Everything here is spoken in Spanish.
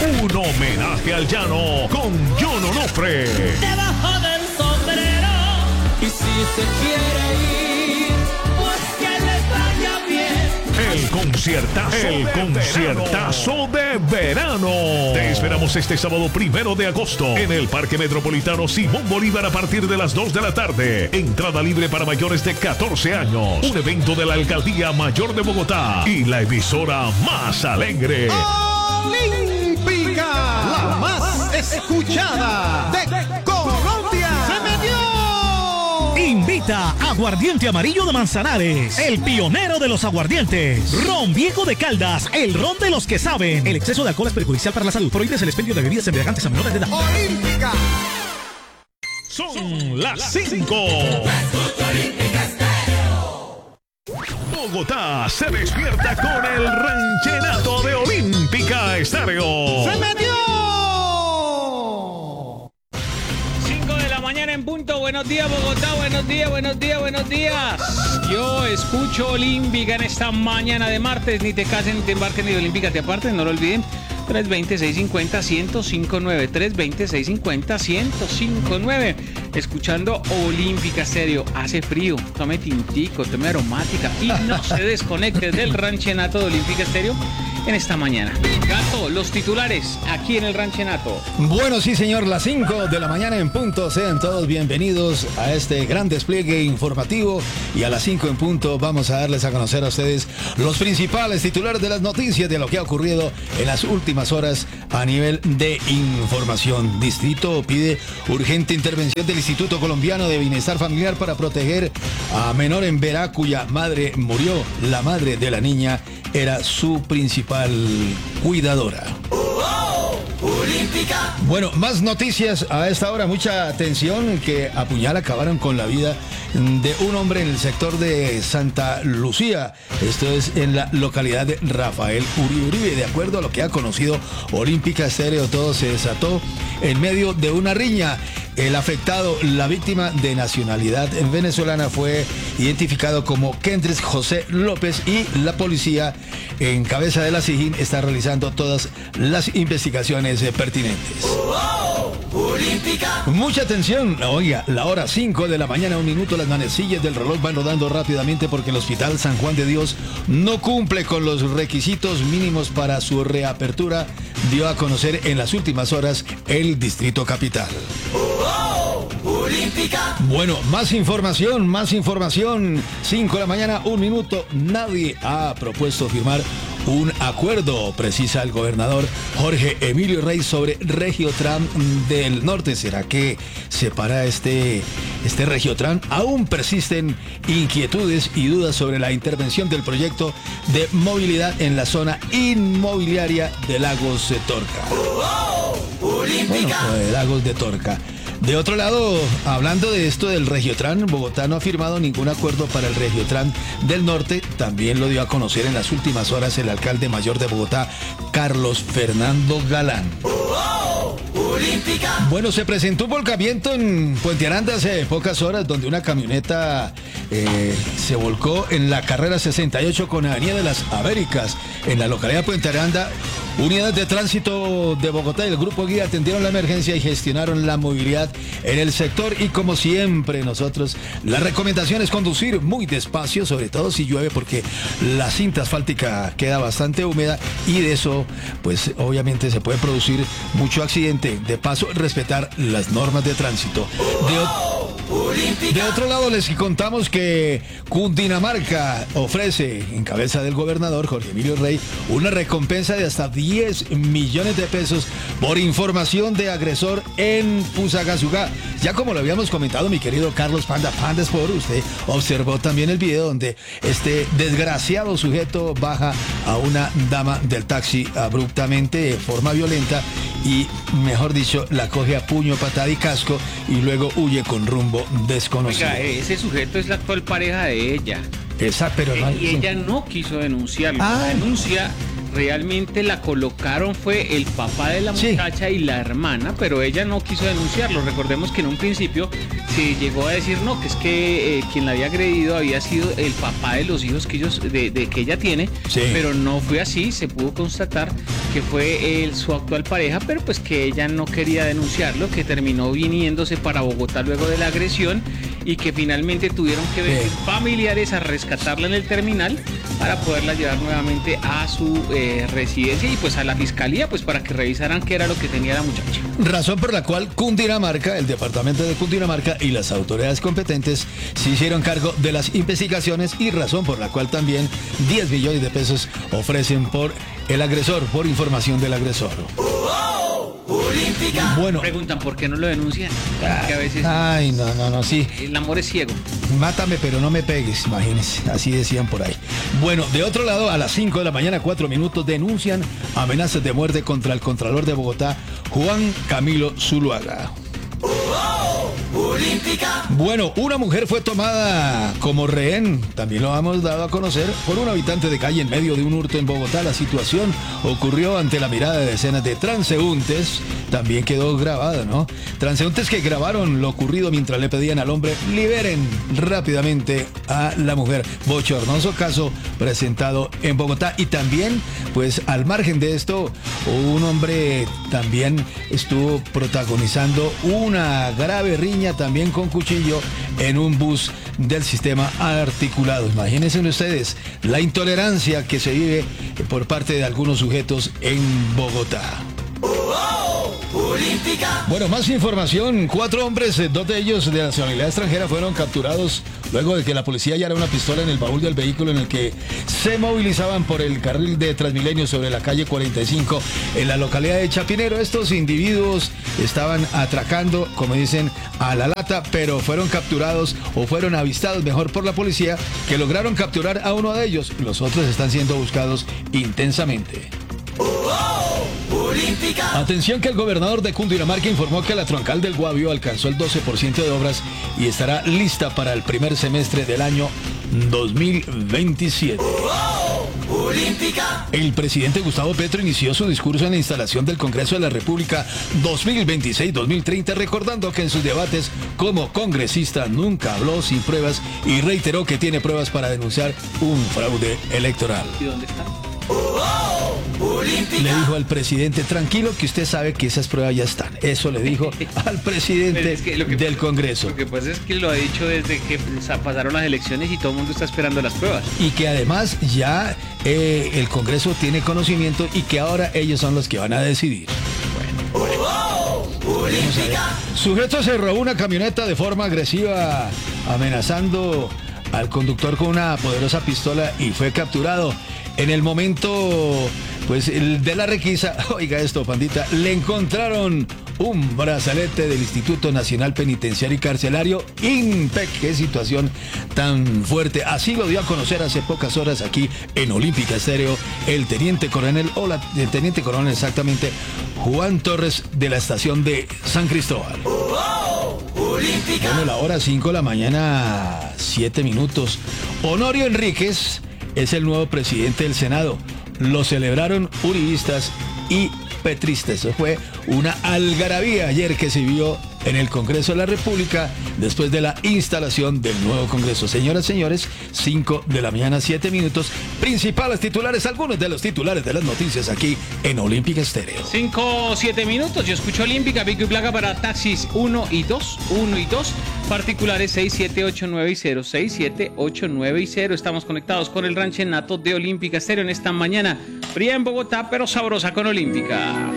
Un homenaje al llano con John Onofre. Debajo del sombrero. Y si se quiere ir, pues que les vaya bien. El conciertazo de verano. Te esperamos este sábado 1 de agosto en el Parque Metropolitano Simón Bolívar a partir de las 2 de la tarde. Entrada libre para mayores de 14 años. Un evento de la Alcaldía Mayor de Bogotá y la emisora más alegre. Olímpica, la más escuchada de Colombia. ¡Se metió! Invita Aguardiente Amarillo de Manzanares, el pionero de los aguardientes. Ron Viejo de Caldas, el ron de los que saben. El exceso de alcohol es perjudicial para la salud. Prohíbes el expendio de bebidas embriagantes a menores de edad. Olímpica. Son las 5. Bogotá se despierta con el ranchenato de Olímpica Estéreo. ¡Se metió! 5 de la mañana en punto. Buenos días, Bogotá. Buenos días, buenos días, buenos días. Yo escucho Olímpica en esta mañana de martes. Ni te casen, ni te embarquen, ni de Olímpica te aparten. No lo olviden. 320-650-1059. 320-650-1059. Escuchando Olímpica Estéreo. Hace frío. Tome tintico, tome aromática. Y no se desconecte del ranchenato de Olímpica Estéreo en esta mañana. Gato, los titulares aquí en el ranchenato. Bueno, sí, señor, las 5 de la mañana en punto. Sean todos bienvenidos a este gran despliegue informativo. Y a las 5 en punto vamos a darles a conocer a ustedes los principales titulares de las noticias de lo que ha ocurrido en las últimas horas a nivel de información. Distrito pide urgente intervención del Instituto Colombiano de Bienestar Familiar para proteger a menor en Verá cuya madre murió. La madre de la niña era su principal cuidadora. Bueno, más noticias a esta hora. Mucha atención, que a puñal acabaron con la vida de un hombre en el sector de Santa Lucía. Esto es en la localidad de Rafael Uribe. De acuerdo a lo que ha conocido Olímpica Estéreo, todo se desató en medio de una riña. El afectado, la víctima de nacionalidad venezolana, fue identificado como Kendris José López y la policía, en cabeza de la SIJIN, está realizando todas las investigaciones pertinentes. Mucha atención, oiga, la hora 5 de la mañana, 1 minuto, las manecillas del reloj van rodando rápidamente porque el Hospital San Juan de Dios no cumple con los requisitos mínimos para su reapertura, dio a conocer en las últimas horas el Distrito Capital. Bueno, más información, 5 de la mañana, 1 minuto, nadie ha propuesto firmar un acuerdo, precisa el gobernador Jorge Emilio Rey, sobre Regiotran del Norte. ¿Será que se para este Regiotran? Aún persisten inquietudes y dudas sobre la intervención del proyecto de movilidad en la zona inmobiliaria de Lagos de Torca. Bueno, de Lagos de Torca. De otro lado, hablando de esto del Regiotran, Bogotá no ha firmado ningún acuerdo para el Regiotran del Norte. También lo dio a conocer en las últimas horas el alcalde mayor de Bogotá, Carlos Fernando Galán. Bueno, se presentó un volcamiento en Puente Aranda hace pocas horas, donde una camioneta se volcó en la carrera 68 con Avenida de las Américas, en la localidad de Puente Aranda. Unidades de tránsito de Bogotá y el Grupo Guía atendieron la emergencia y gestionaron la movilidad en el sector. Y como siempre, nosotros, la recomendación es conducir muy despacio, sobre todo si llueve, porque la cinta asfáltica queda bastante húmeda y de eso, pues obviamente se puede producir mucho accidente. De paso, respetar las normas de tránsito. De otro lado, les contamos que Cundinamarca ofrece, en cabeza del gobernador Jorge Emilio Rey, una recompensa de hasta 10 millones de pesos por información de agresor en Fusagasugá. Ya como lo habíamos comentado, mi querido Carlos Panda Sport, usted observó también el video donde este desgraciado sujeto baja a una dama del taxi abruptamente, de forma violenta, y, mejor dicho, la coge a puño, patada y casco y luego huye con rumbo desconocido. Oiga, ese sujeto es la actual pareja de ella. Esa, pero no, y ella no quiso denunciarlo. La denuncia realmente la colocaron fue el papá de la muchacha y la hermana, pero ella no quiso denunciarlo. Recordemos que en un principio se llegó a decir no, que es que quien la había agredido había sido el papá de los hijos que ellos de que ella tiene, pero no fue así. Se pudo constatar que fue su actual pareja, pero pues que ella no quería denunciarlo, que terminó viniéndose para Bogotá luego de la agresión y que finalmente tuvieron que venir familiares a rescatarla en el terminal para poderla llevar nuevamente a su residencia y pues a la fiscalía pues para que revisaran qué era lo que tenía la muchacha. Razón por la cual Cundinamarca, el departamento de Cundinamarca y las autoridades competentes se hicieron cargo de las investigaciones y razón por la cual también 10 millones de pesos ofrecen por el agresor, por información del agresor. Bueno. Preguntan por qué no lo denuncian. Que a veces sí. El amor es ciego. Mátame pero no me pegues, imagínense, así decían por ahí. Bueno, de otro lado, a las 5 de la mañana, 4 minutos, denuncian amenazas de muerte contra el Contralor de Bogotá, Juan Camilo Zuluaga. Bueno, una mujer fue tomada como rehén, también lo hemos dado a conocer, por un habitante de calle en medio de un hurto en Bogotá. La situación ocurrió ante la mirada de decenas de transeúntes, también quedó grabada, ¿no? Transeúntes que grabaron lo ocurrido mientras le pedían al hombre liberen rápidamente a la mujer. Bochornoso caso presentado en Bogotá. Y también, pues al margen de esto, un hombre también estuvo protagonizando una grave riña también con cuchillo en un bus del sistema articulado. Imagínense ustedes la intolerancia que se vive por parte de algunos sujetos en Bogotá. Bueno, más información. 4 hombres, 2 de ellos de nacionalidad extranjera, fueron capturados luego de que la policía hallara una pistola en el baúl del vehículo en el que se movilizaban por el carril de Transmilenio sobre la calle 45 en la localidad de Chapinero. Estos individuos estaban atracando, como dicen, a la lata, pero fueron capturados o fueron avistados mejor por la policía, que lograron capturar a uno de ellos. Los otros están siendo buscados intensamente. Atención, que el gobernador de Cundinamarca informó que la troncal del Guavio alcanzó el 12% de obras y estará lista para el primer semestre del año 2027. El presidente Gustavo Petro inició su discurso en la instalación del Congreso de la República 2026-2030, recordando que en sus debates como congresista nunca habló sin pruebas y reiteró que tiene pruebas para denunciar un fraude electoral. ¿Y dónde está? Le dijo al presidente, tranquilo que usted sabe que esas pruebas ya están. Eso le dijo al presidente del Congreso. Lo que pasa es que lo ha dicho desde que pasaron las elecciones y todo el mundo está esperando las pruebas. Y que además ya el Congreso tiene conocimiento y que ahora ellos son los que van a decidir. Sujeto se robó una camioneta de forma agresiva, amenazando al conductor con una poderosa pistola y fue capturado. En el momento, pues, de la requisa, oiga esto, pandita, le encontraron un brazalete del Instituto Nacional Penitenciario y Carcelario, INPEC. Qué situación tan fuerte. Así lo dio a conocer hace pocas horas aquí en Olímpica Estéreo el teniente coronel exactamente, Juan Torres, de la estación de San Cristóbal. Bueno, la hora 5 de la mañana, 7 minutos. Honorio Enríquez es el nuevo presidente del Senado. Lo celebraron uribistas y petristas. Eso fue una algarabía ayer que se vio en el Congreso de la República después de la instalación del nuevo Congreso. Señoras, señores, 5 de la mañana, 7 minutos. Principales titulares, algunos de los titulares de las noticias aquí en Olímpica Estéreo. 5, 7 minutos. Yo escucho Olímpica, Pico y Placa para taxis 1 y 2, particulares 6789 y 06789 y 0. Estamos conectados con el ranchenato de Olímpica Estéreo en esta mañana fría en Bogotá, pero sabrosa con Olímpica.